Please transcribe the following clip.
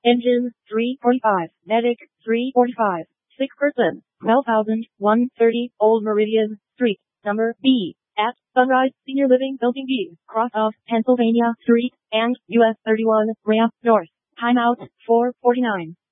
Engine 345. Medic 345. Sick person 12,130 Old Meridian Street. Number B. At Sunrise Senior Living Building B. Cross of Pennsylvania Street and US 31 ramp north. Timeout 4:49.